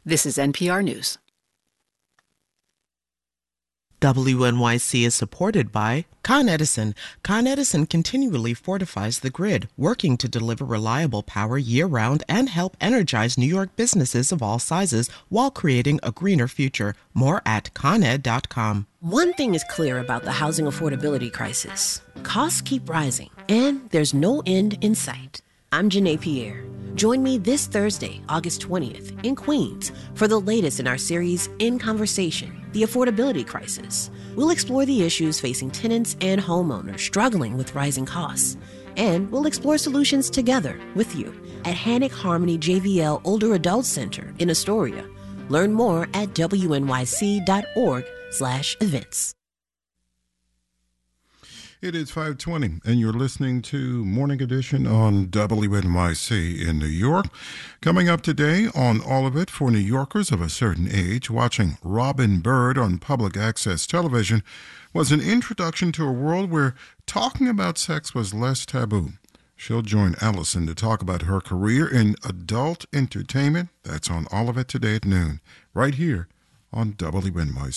This is NPR News. WNYC is supported by Con Edison. Con Edison continually fortifies the grid, working to deliver reliable power year-round and help energize New York businesses of all sizes while creating a greener future. More at coned.com. One thing is clear about the housing affordability crisis. Costs keep rising, and there's no end in sight. I'm Janae Pierre. Join me this Thursday, August 20th, in Queens for the latest in our series, In Conversation, The Affordability Crisis. We'll explore the issues facing tenants and homeowners struggling with rising costs. And we'll explore solutions together with you at Hannock Harmony JVL Older Adult Center in Astoria. Learn more at wnyc.org/events. It is 5:20, and you're listening to Morning Edition on WNYC in New York. Coming up today on All of It for New Yorkers of a certain age, watching Robin Bird on public access television was an introduction to a world where talking about sex was less taboo. She'll join Allison to talk about her career in adult entertainment. That's on All of It today at noon, right here on WNYC.